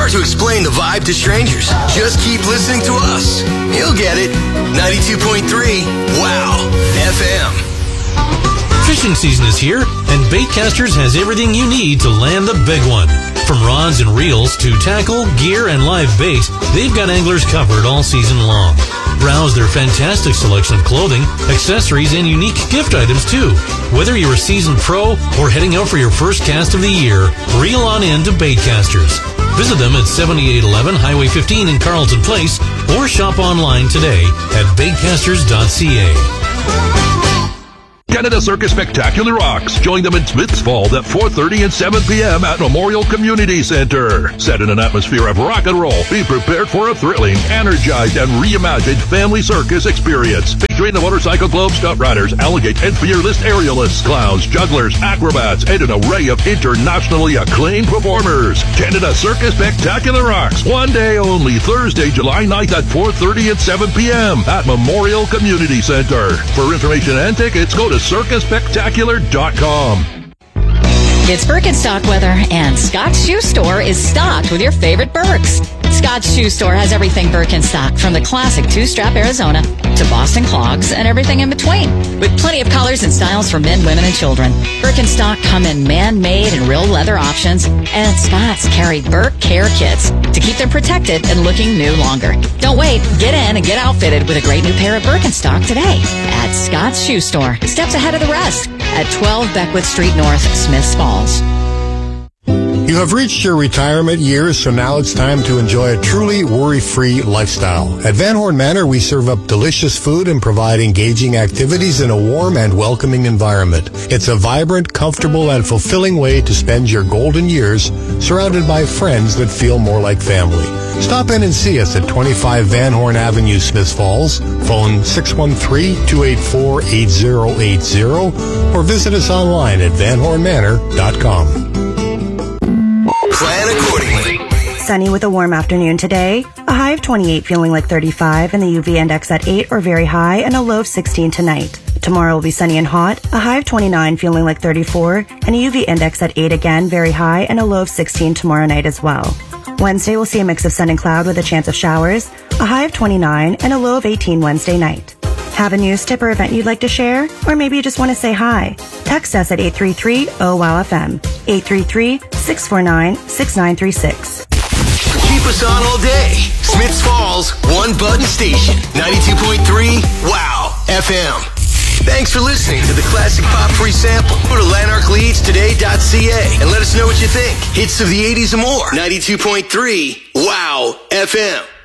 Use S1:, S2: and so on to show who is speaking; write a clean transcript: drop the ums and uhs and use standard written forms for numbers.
S1: hard to explain the vibe to strangers. Just keep listening to us. You'll get it. 92.3 Wow FM.
S2: Fishing season is here, and Baitcasters has everything you need to land the big one. From rods and reels to tackle, gear, and live bait, they've got anglers covered all season long. Browse their fantastic selection of clothing, accessories, and unique gift items too. Whether you're a seasoned pro or heading out for your first cast of the year, reel on in to Baitcasters. Visit them at 7811 Highway 15 in Carleton Place or shop online today at baitcasters.ca.
S3: Canada Circus Spectacular Rocks. Join them in Smiths Falls at 4:30 and 7 p.m. at Memorial Community Center. Set in an atmosphere of rock and roll, be prepared for a thrilling, energized, and reimagined family circus experience. Featuring the Motorcycle Club, stunt riders, alligator and fearless aerialists, clowns, jugglers, acrobats, and an array of internationally acclaimed performers. Canada Circus Spectacular Rocks. One day only, Thursday, July 9th at 4:30 and 7 p.m. at Memorial Community Center. For information and tickets, go to circusspectacular.com.
S4: It's Birkenstock weather, and Scott's Shoe Store is stocked with your favorite Birks. Scott's Shoe Store has everything Birkenstock, from the classic two-strap Arizona to Boston clogs and everything in between, with plenty of colors and styles for men, women, and children. Birkenstock come in man-made and real leather options, and Scott's carry Birk Care Kits to keep them protected and looking new longer. Don't wait. Get in and get outfitted with a great new pair of Birkenstock today at Scott's Shoe Store. Steps ahead of the rest at 12 Beckwith Street North, Smiths Falls.
S5: You have reached your retirement years, so now it's time to enjoy a truly worry-free lifestyle. At Van Horn Manor, we serve up delicious food and provide engaging activities in a warm and welcoming environment. It's a vibrant, comfortable, and fulfilling way to spend your golden years surrounded by friends that feel more like family. Stop in and see us at 25 Van Horn Avenue, Smiths Falls. Phone 613-284-8080 or visit us online at vanhornmanor.com.
S1: Plan accordingly.
S6: Sunny with a warm afternoon today. A high of 28, feeling like 35, and the UV index at 8 or very high, and a low of 16 tonight. Tomorrow will be sunny and hot. A high of 29, feeling like 34, and a UV index at 8 again, very high, and a low of 16 tomorrow night as well. Wednesday will see a mix of sun and cloud with a chance of showers. A high of 29, and a low of 18 Wednesday night. Have a news tip or event you'd like to share? Or maybe you just want to say hi? Text us at 833-OWOW-FM. 833-649-6936.
S1: Keep us on all day. Smiths Falls, one button station. 92.3 Wow FM. Thanks for listening to the Classic Pop Free Sample. Go to lanarkleadstoday.ca and let us know what you think. Hits of the 80s and more. 92.3 Wow FM.